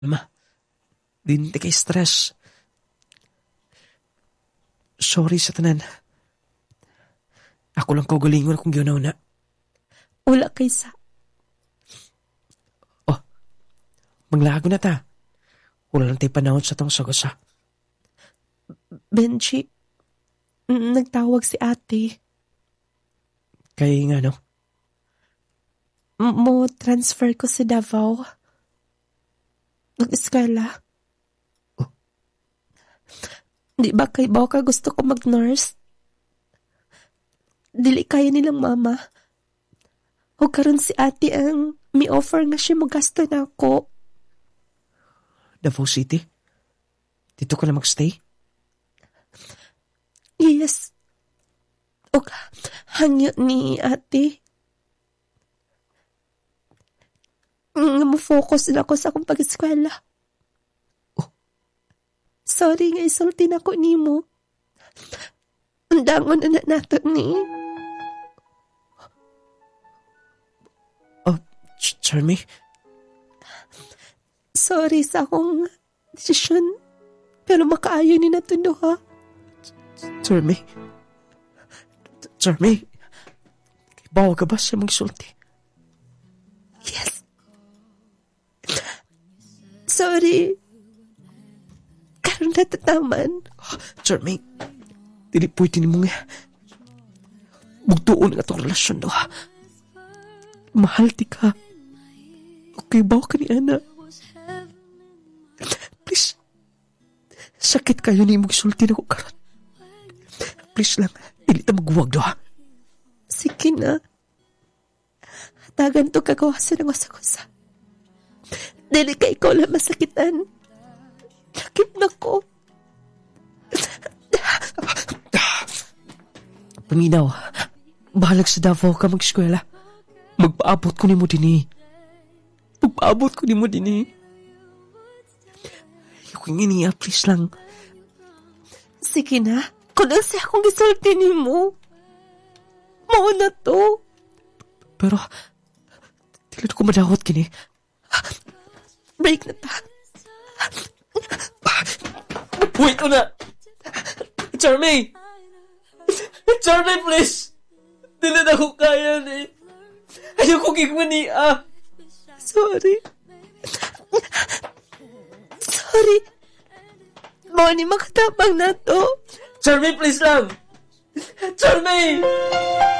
Alma, di kay stress. Sorry sa tanan. Ako lang kaugalingon akong ginaw na. Wala kaysa. Oh, manglago na ta. Wala lang tayo panahon sa tong sagosa. Benji, nagtawag si ate. Kaya nga no, Mo transfer ko sa Davao. Nag-eskwela. Oh. Di ba kay ka gusto ko mag-nurse? Dili kaya nilang mama. O karon si ate ang may offer nga siya magasto na ako. Davao City? Dito ka na magstay? Yes. O hangyo ni ate. Nga mo-focus na ako sa akong pag-eskwela. Oh. Sorry nga isulti na ko nimo. Undangon na nato ni. Oh, Charmy? Sorry sa akong desisyon. Pero makaayo ni nato duha. Charmy? Charmy? Bawa ka ba siya magsulti? Yes. Sorry. Karon natataman. Charmy, dili pwede ni mong bugtuon nga itong relasyon do ha. Mahal ti ka. Okay, bawa ka ni Ana. Please, sakit kayo ni mong sulti na ko karon. Please lang, dili ta maghuwag do ha. Sige na. Hatagan to kagawasan ng wasakusa. Dili ka ikaw lang masakitan. Sakit na ko. Paminaw, bahalag sa Davao ka mag-eskwela. Magpaabot ko ni mo dini. Magpaabot ko ni mo dini. Ayoko nga niya, please lang. Sige na. Kung lang siya akong gisulti ni mo. Mauna to. Pero, dili ko madawat kini. Break na ta. Wait, una! Charmy! Charmy, please! Dili na ko kaya ni. Ayoko kikmania. Sorry. Sorry. Mo ni makatabang na to. Charmy, please lang! Charmy!